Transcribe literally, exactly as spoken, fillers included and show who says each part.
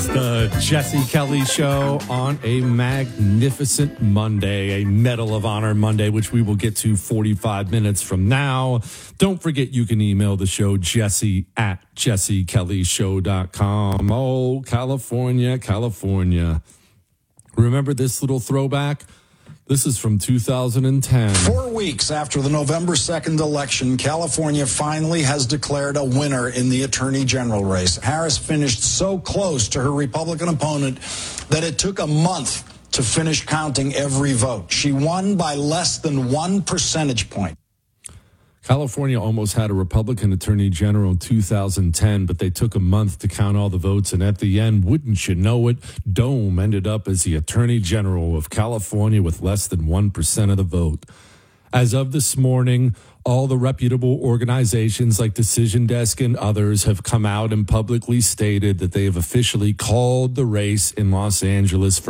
Speaker 1: The Jesse Kelly Show on a magnificent Monday, a Medal of Honor Monday, which we will get to forty-five minutes from now. Don't forget you can email the show, Jesse at jesse kelly show dot com. Oh, California, California. Remember this little throwback? This is from two thousand ten.
Speaker 2: Four weeks after the November second election, California finally has declared a winner in the Attorney General race. Harris finished so close to her Republican opponent that it took a month to finish counting every vote. She won by less than one percentage point.
Speaker 1: California almost had a Republican attorney general in two thousand ten, but they took a month to count all the votes. And at the end, wouldn't you know it, Dome ended up as the attorney general of California with less than one percent of the vote. As of this morning, all the reputable organizations like Decision Desk and others have come out and publicly stated that they have officially called the race in Los Angeles for